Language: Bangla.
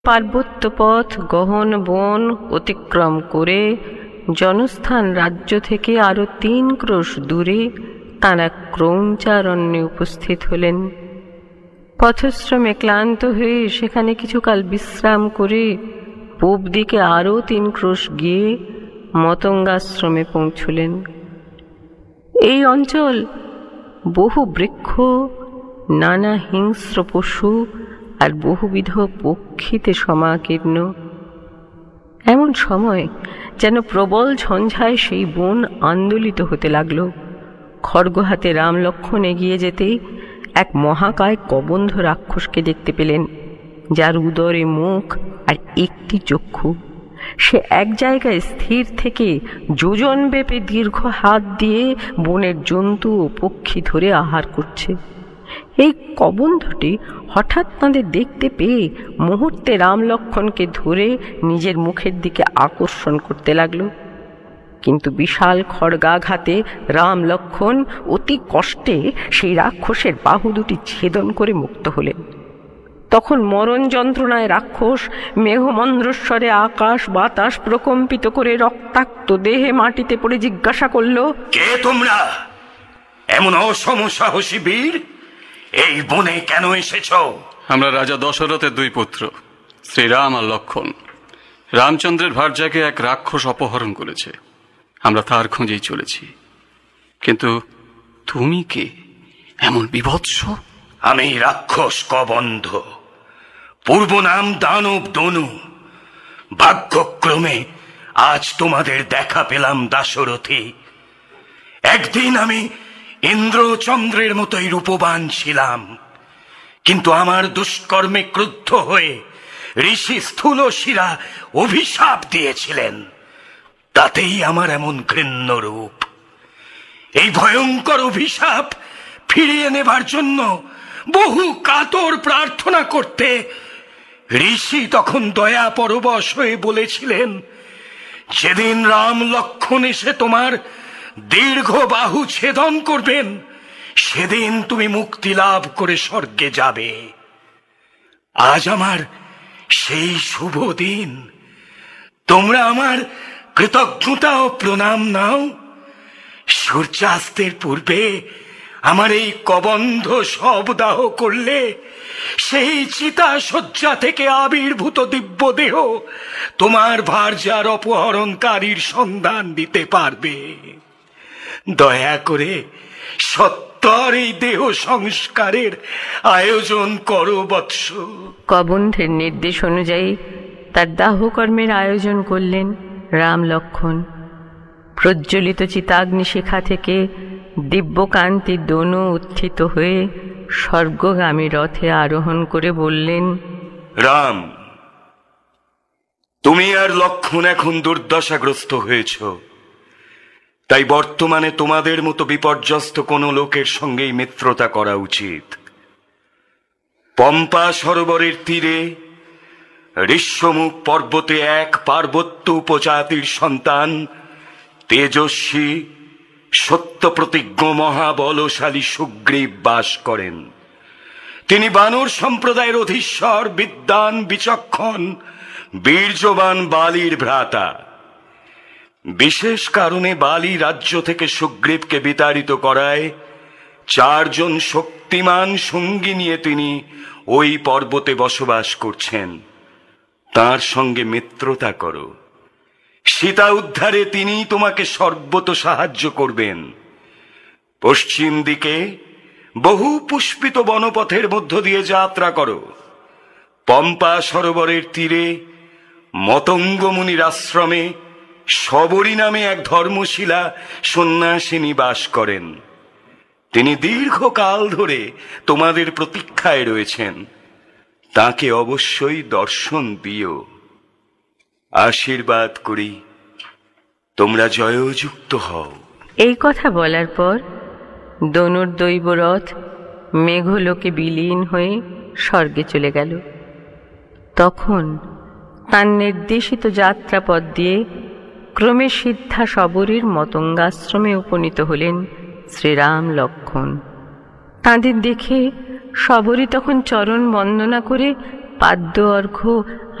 পার্বত্য পথ গহন বন অতিক্রম করে জনস্থান রাজ্য থেকে আরো 3 ক্রোশ দূরে তাঁরা ক্রৌঞ্চারণ্যে উপস্থিত হলেন। পথশ্রমে ক্লান্ত হয়ে সেখানে কিছুকাল বিশ্রাম করে পূব দিকে আরো 3 ক্রোশ গিয়ে মতঙ্গাশ্রমে পৌঁছলেন। এই অঞ্চল বহু বৃক্ষ, নানা হিংস্র পশু আর বহুবিধ পক্ষীতে সমাকীর্ণ। এমন সময় যেন প্রবল ঝঞ্ঝায় সেই বন আন্দোলিত হতে লাগল। খড়গ হাতে রাম লক্ষ্মণ এগিয়ে যেতেই এক মহাকায় কবন্ধ রাক্ষসকে দেখতে পেলেন, যার উদরে মুখ আর একটি চক্ষু। সে এক জায়গায় স্থির থেকে যোজন ব্যাপী দীর্ঘ হাত দিয়ে বনের জন্তু ও পক্ষী ধরে আহার করছে। এই কবন্ধটি হঠাৎ তাঁদের দেখতে পেয়ে মুহূর্তে রাম লক্ষ্মণকে ধরে নিজের মুখের দিকে আকর্ষণ করতে লাগলো। কিন্তু বিশাল খড়গাঘাতে রাম লক্ষ্মণ অতি কষ্টে সেই রাক্ষসের বাহু দুটি ছেদন করে মুক্ত হলেন। তখন মরণ যন্ত্রণায় রাক্ষস মেঘমন্দ্রস্বরে আকাশ বাতাস প্রকম্পিত করে রক্তাক্ত দেহে মাটিতে পড়ে জিজ্ঞাসা করল, কে তোমরা? এমন অসমসাহসী বীর, এই বনে কেন এসেছ? আমরা রাজা দশরথের 2 পুত্র, শ্রীরাম আর লক্ষ্মণ। রামচন্দ্রের ভার্যাকে এক রাক্ষস অপহরণ করেছে, আমরা তার খোঁজেই চলেছি। কিন্তু তুমি কে, এমন বিভৎস? আমি রাক্ষস কবন্ধ, পূর্ব নাম দানব দনু। ভাগ্যক্রমে আজ তোমাদের দেখা পেলাম দাশরথী। একদিন আমি ইন্দ্রচন্দ্রের মতোই রূপবান ছিলাম, কিন্তু আমার দুষ্কর্মে ক্রুদ্ধ হয়ে ঋষি স্থূলশিরা অভিশাপ দিয়েছিলেন, তাতেই আমার এমন ঘৃণ্য রূপ। এই ভয়ঙ্কর অভিশাপ ফিরিয়ে নেবার জন্য বহু কাতর প্রার্থনা করতে ঋষি তখন দয়া পরবশ হয়ে বলেছিলেন, যেদিন রাম লক্ষ্মণ এসে তোমার দীর্ঘ বাহু ছেদন করবেন, সেদিন তুমি মুক্তি লাভ করে স্বর্গে যাবে। আজ আমার সেই শুভ দিন, তোমরা আমার কৃতজ্ঞতা ও প্রণাম নাও। সূর্যাস্তের পূর্বে আমার এই কবন্ধ শবদাহ করলে সেই চিতা শয্যা থেকে আবির্ভূত দিব্য দেহ তোমার ভার্যার অপহরণকারীর সন্ধান দিতে পারবে। দয়া করে সত্তর এই দেহ সংস্কারের আয়োজন করো বৎস। কবন্ধের নির্দেশ অনুযায়ী তার দাহকর্মের আয়োজন করলেন রাম লক্ষ্মণ। প্রজ্বলিত চিতাগ্নি শিখা থেকে দিব্যকান্তি দনু উত্থিত হয়ে স্বর্গগামী রথে আরোহণ করে বললেন, রাম, তুমি আর লক্ষ্মণ এখন দুর্দশাগ্রস্ত হয়েছ, তাই বর্তমানে তোমাদের মতো বিপর্যস্ত কোনো লোকের সঙ্গেই মিত্রতা করা উচিত। পম্পা সরোবরের তীরে ঋষ্যমুখ পর্বতে এক পার্বত্য উপজাতির সন্তান তেজস্বী সত্যপ্রতিজ্ঞ মহাবলশালী সুগ্রীব বাস করেন। তিনি বানর সম্প্রদায়ের অধীশ্বর, বিদ্বান, বিচক্ষণ, বীর্যবান বালির ভ্রাতা। বিশেষ কারণে বালি রাজ্য থেকে সুগ্রীবকে বিতাড়িত করায় 4 জন শক্তিমান সঙ্গী নিয়ে তিনি ওই পর্বতে বসবাস করছেন। তার সঙ্গে মিত্রতা করো। সীতা উদ্ধারে তিনি তোমাকে সর্বত সাহায্য করবেন। পশ্চিম দিকে বহু পুষ্পিত বনপথের মধ্য দিয়ে যাত্রা করো। পম্পা সরোবরের তীরে মতঙ্গ মুনির আশ্রমে শবরী নামে এক ধর্মশীলা সন্ন্যাসিনী বাস করেন। তিনি দীর্ঘকাল ধরে তোমাদের প্রতীক্ষায় রয়েছেন। তাকে অবশ্যই দর্শন দিও। আশীর্বাদ করি তোমরা জয়যুক্ত হও। এই কথা বলার পর দনুর দৈবরথ মেঘলোকে বিলীন হয়ে স্বর্গে চলে গেল। তখন তার নির্দেশিত যাত্রাপথ দিয়ে ক্রমে সিদ্ধা শবরীর মতঙ্গাশ্রমে উপনীত হলেন শ্রীরাম লক্ষ্মণ। তাঁদের দেখে শবরী তখন চরণ বন্দনা করে পাদ্য অর্ঘ্য